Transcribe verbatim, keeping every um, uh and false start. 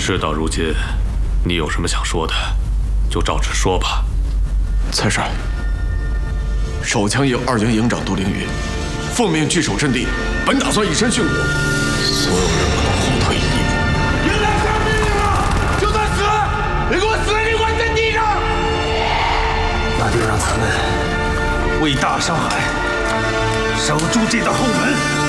事到如今，你有什么想说的，就照直说吧。 蔡帅，守枪营二营营长杜凌云，奉命据守阵地，本打算以身殉国。所有人不能后退一步。营长下命令了，就算死，也给我死在这块阵地上！ 那就让咱们为大上海守住这道后门。